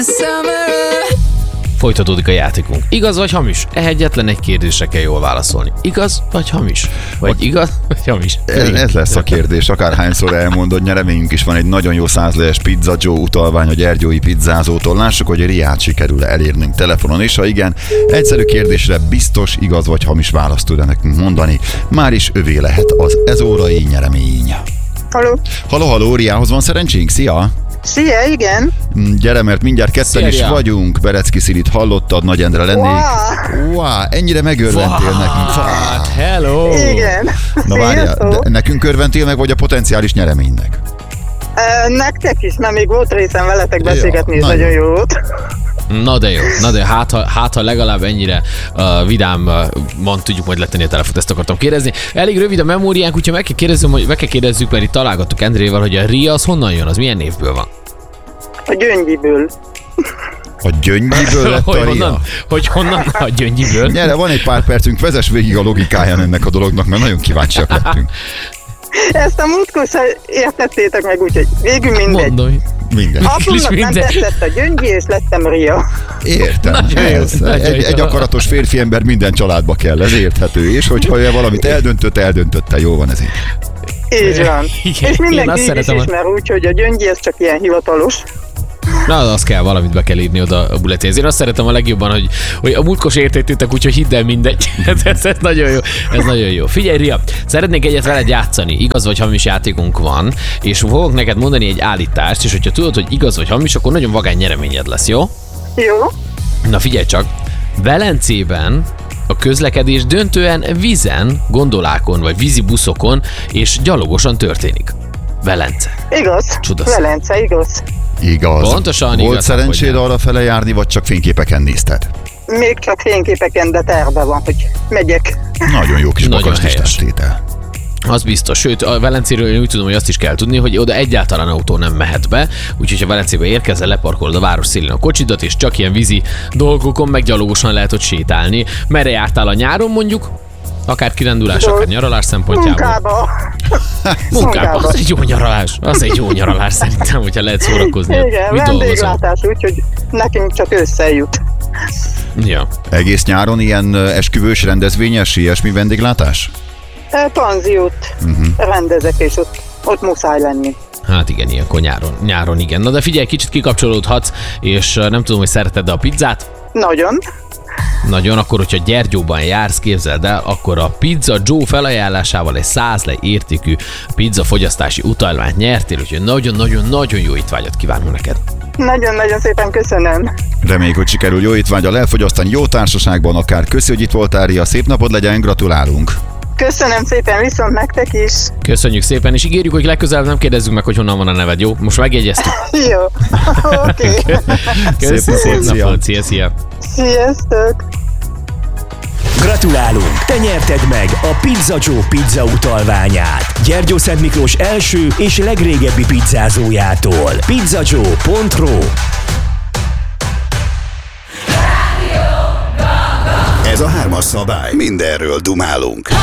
Folytatódik a játékunk. Igaz vagy hamis? Egyetlen egy kérdésre kell jól válaszolni. Igaz vagy hamis? Vagy igaz vagy hamis? Ez lesz a kérdés, akárhányszor elmondod. Nyereményünk is van, egy nagyon jó 100 lejes Pizza Joe utalvány a Gyergyói pizzázótól. Lássuk, hogy Riát sikerül elérnünk telefonon, és ha igen, egyszerű kérdésre biztos igaz vagy hamis választ tud nekünk mondani. Már is övé lehet az ezórai nyeremény. Halló, Riához van szerencsénk? Szia! Szia, igen. Gyere, mert mindjárt ketten is vagyunk. Berecki Szilit hallottad, Nagy Endre lennék. Wow, ennyire megörventél nekünk. Hello! Igen. Na várjál, nekünk örventél meg, vagy a potenciális nyereménynek? Nektek is, mert még volt részem veletek beszélgetni, és nagyon jó volt. Na de jó, hát ha legalább ennyire vidáman tudjuk majd letenni a telefont, ezt akartam kérdezni. Elég rövid a memóriánk, úgyhogy meg kell kérdezzük, mert itt találgattuk Endrével, hogy a Ria az honnan jön, az milyen névből van? A Gyöngyiből. A Gyöngyiből lett a Ria? Hogy honnan a Gyöngyiből? Gyere, van egy pár percünk, vezess végig a logikáján ennek a dolognak, mert nagyon kíváncsiak lettünk. Ezt a múltkor se értettétek meg, úgyhogy végül mindegy. Mondom. Mindegy. Apumnak nem tetszett a Gyöngyi, és lettem Ria. Értem. Egy akaratos férfi ember minden családba kell, ez érthető. És hogyha valamit eldöntötte, jó van ez így. Így van. Igen, és mindenki így is ismer, úgyhogy a Gyöngyi ez csak ilyen hivatalos. Na, az kell, valamit be kell írni oda a bulletinhez. Én azt szeretem a legjobban, hogy a múltkor értettétek, úgyhogy hidd el, mindegy. ez nagyon jó. Ez nagyon jó. Figyelj, Ria, szeretnék egyet veled játszani. Igaz vagy hamis játékunk van, és fogok neked mondani egy állítást, és hogyha tudod, hogy igaz vagy hamis, akkor nagyon vagány nyereményed lesz, jó? Jó. Na figyelj csak, Velencében a közlekedés döntően vízen, gondolákon vagy vízibuszokon és gyalogosan történik. Velence. Igaz. Csudasz. Velence, igaz. Igaz. Pontosan igaz. Volt szerencséd arra fele járni, vagy csak fényképeken nézted? Még csak fényképeken, de terve van, hogy megyek. Nagyon jó kis Nagyon bakaszlistás tétel. Az biztos, sőt a Velencéről én úgy tudom, hogy azt is kell tudni, hogy oda egyáltalán autó nem mehet be, úgyhogy ha Velencébe érkezel, leparkolod a város szélén a kocsidat, és csak ilyen vízi dolgokon meg gyalogosan lehet ott sétálni. Merre jártál a nyáron mondjuk? Akár kirándulás, akár nyaralás szempontjából. Munkába. Az egy jó nyaralás. Az egy jó nyaralás szerintem, hogyha lehet szórakozni. Igen, vendéglátás, úgyhogy nekünk csak ősszel jut. Ja. Egész nyáron ilyen esküvős, rendezvényes, ilyesmi vendéglátás? Panziót rendezek, és ott muszáj lenni. Hát igen, ilyenkor nyáron igen. Na de figyelj, kicsit kikapcsolódhatsz, és nem tudom, hogy szereted-e a pizzát? Nagyon, akkor, hogyha Gyergyóban jársz, képzeld el, akkor a Pizza Joe felajánlásával egy 100 lej értékű pizza fogyasztási utalványt nyertél, úgyhogy nagyon-nagyon jó étvágyat kívánunk neked. Nagyon-nagyon szépen köszönöm. Reméljük, hogy sikerül jó étvágyal elfogyasztani, jó társaságban akár. Köszi, hogy itt voltál, Ria, szép napod legyen, gratulálunk! Köszönöm szépen, viszont nektek is. Köszönjük szépen, és ígérjük, hogy legközelebb nem kérdezzük meg, hogy honnan van a neved, jó? Most megjegyeztük. Jó, oké. Köszönjük szép napot, szia! Sziasztok! Gratulálunk! Te nyerted meg a Pizza Joe pizza utalványát Gyergyószentmiklós első és legrégebbi pizzázójától. pizzajoe.ro. Ez a 3-as szabály. Mindenről dumálunk.